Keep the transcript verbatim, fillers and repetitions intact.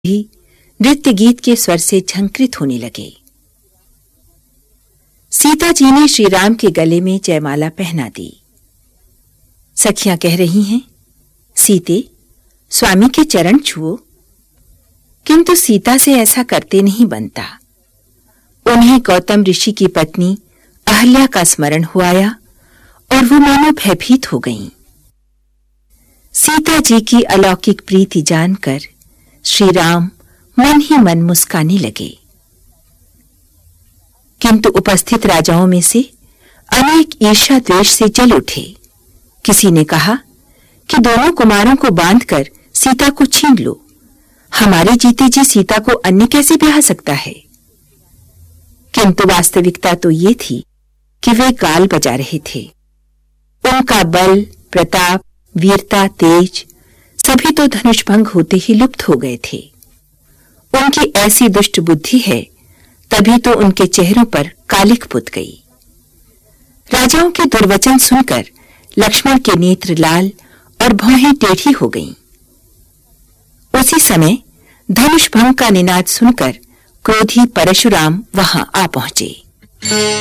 भी नृत्य गीत के स्वर से झंकृत होने लगे। सीता जी ने श्री राम के गले में जयमाला पहना दी। सखियां कह रही हैं, सीते, स्वामी के चरण छुओ। किंतु सीता से ऐसा करते नहीं बनता। उन्हें गौतम ऋषि की पत्नी अहल्या का स्मरण हुआया और वो मानो भयभीत हो गईं। सीता जी की अलौकिक प्रीति जानकर श्री राम मन ही मन मुस्काने लगे। किंतु उपस्थित राजाओं में से अनेक ईर्ष्या द्वेष से जल उठे। किसी ने कहा कि दोनों कुमारों को बांधकर सीता को छीन लो। हमारे जीते जी सीता को अन्य कैसे ब्याह सकता है? किंतु वास्तविकता तो ये थी कि वे गाल बजा रहे थे। उनका बल, प्रताप, वीरता, तेज सभी तो धनुष भंग होते ही लुप्त हो गए थे। उनकी ऐसी दुष्ट बुद्धि है, तभी तो उनके चेहरों पर कालिख पुत गई। राजाओं के दुर्वचन सुनकर लक्ष्मण के नेत्र लाल और भौहें टेढ़ी हो गईं। उसी समय धनुष भंग का निनाद सुनकर क्रोधी परशुराम वहां आ पहुंचे।